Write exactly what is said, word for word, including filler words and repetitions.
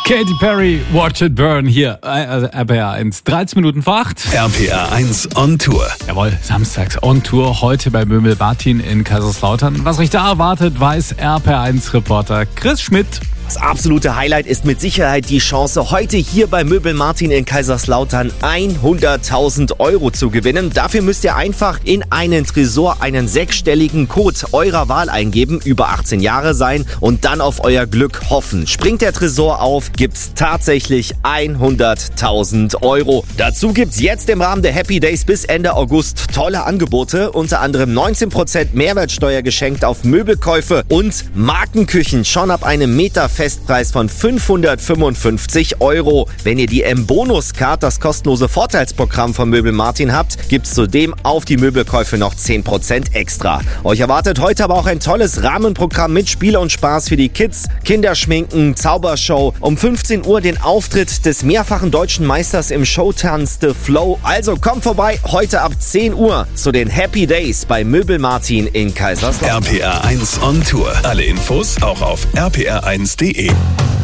Katy Perry, Watch It Burn hier, also R P R eins, dreizehn Minuten vor acht. R P R eins on Tour. Jawohl, samstags on Tour, heute bei Möbel Martin in Kaiserslautern. Was euch da erwartet, weiß R P R eins Reporter Chris Schmidt. Das absolute Highlight ist mit Sicherheit die Chance, heute hier bei Möbel Martin in Kaiserslautern hunderttausend Euro zu gewinnen. Dafür müsst ihr einfach in einen Tresor einen sechsstelligen Code eurer Wahl eingeben, über achtzehn Jahre sein und dann auf euer Glück hoffen. Springt der Tresor auf, gibt's tatsächlich hunderttausend Euro. Dazu gibt's jetzt im Rahmen der Happy Days bis Ende August tolle Angebote, unter anderem neunzehn Prozent Mehrwertsteuer geschenkt auf Möbelkäufe und Markenküchen schon ab einem Meter Festpreis von fünfhundertfünfundfünfzig Euro. Wenn ihr die M-Bonus-Card, das kostenlose Vorteilsprogramm von Möbel Martin habt, gibt's zudem auf die Möbelkäufe noch zehn Prozent extra. Euch erwartet heute aber auch ein tolles Rahmenprogramm mit Spiele und Spaß für die Kids, Kinderschminken, Zaubershow, um fünfzehn Uhr den Auftritt des mehrfachen deutschen Meisters im Showtanz The Flow. Also kommt vorbei, heute ab zehn Uhr zu den Happy Days bei Möbel Martin in Kaiserslautern. R P R eins on Tour. Alle Infos auch auf r p r eins punkt d e.